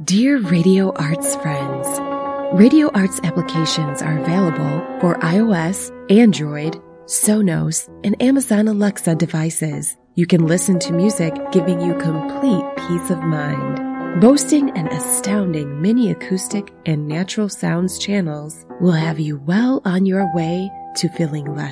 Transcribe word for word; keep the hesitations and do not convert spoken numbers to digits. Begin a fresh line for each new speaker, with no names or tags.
Dear Radio Arts friends, Radio Arts applications are available for iOS, Android, Sonos, and Amazon Alexa devices. You can listen to music giving you complete peace of mind. Boasting an astounding mini acoustic and natural sounds channels will have you well on your way to feeling less